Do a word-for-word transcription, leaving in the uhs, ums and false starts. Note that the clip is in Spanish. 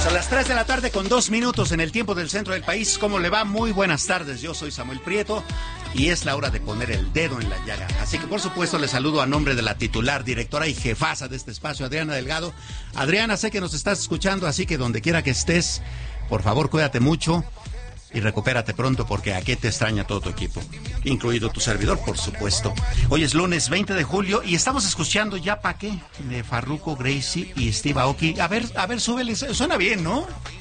A las tres de la tarde con dos minutos en el tiempo del centro del país. ¿Cómo le va? Muy buenas tardes. Yo soy Samuel Prieto y es la hora de poner el dedo en la llaga. Así que por supuesto le saludo a nombre de la titular, directora y jefaza de este espacio, Adriana Delgado. Adriana, sé que nos estás escuchando, así que donde quiera que estés, por favor cuídate mucho y recupérate pronto porque aquí te extraña todo tu equipo, incluido tu servidor, por supuesto. Hoy es lunes veinte de julio y estamos escuchando Ya Pa' Qué de Farruko, Gracie y Steve Aoki. A ver, a ver, súbele, suena bien, ¿no?